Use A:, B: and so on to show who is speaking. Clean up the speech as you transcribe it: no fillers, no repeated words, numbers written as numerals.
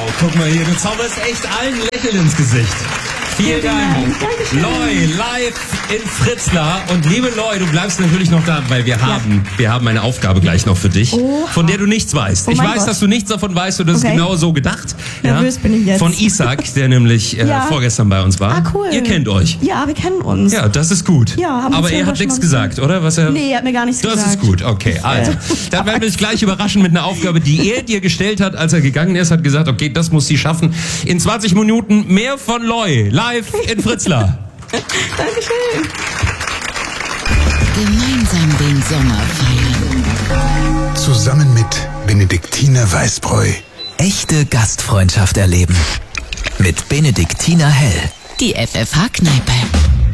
A: guck mal hier, du zauberst echt allen Lächeln ins Gesicht. Vielen Dank. Loi, live in Fritzlar. Und liebe Loi, du bleibst natürlich noch da, weil wir haben eine Aufgabe gleich noch für dich, von der du nichts weißt. Ich weiß, dass du nichts davon weißt und das ist genau so gedacht.
B: Nervös bin ich jetzt.
A: Von Isaac, der nämlich vorgestern bei uns war.
B: Ah, cool.
A: Ihr kennt euch.
B: Ja, wir kennen uns.
A: Ja, das ist gut.
B: Ja, haben
A: aber er hat nichts gesagt, oder?
B: Nee, er hat mir gar nichts gesagt.
A: Das ist gut, okay. Also, dann werden wir dich gleich überraschen mit einer Aufgabe, die er dir gestellt hat, als er gegangen ist. Hat gesagt, okay, das muss sie schaffen. In 20 Minuten mehr von Loi, live in Fritzlar.
B: Dankeschön.
C: Gemeinsam den Sommer feiern.
D: Zusammen mit Benediktiner Weißbräu.
E: Echte Gastfreundschaft erleben. Mit Benediktiner Hell.
C: Die FFH-Kneipe.